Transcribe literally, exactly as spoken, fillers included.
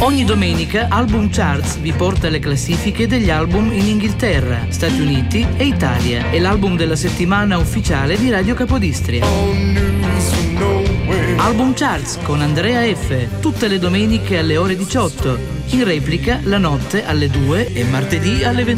Ogni domenica Album Charts vi porta le classifiche degli album in Inghilterra, Stati Uniti e Italia. È l'album della settimana ufficiale di Radio Capodistria. Album Charts con Andrea F. Tutte le domeniche alle ore diciotto. In replica la notte alle due e martedì alle ventitré.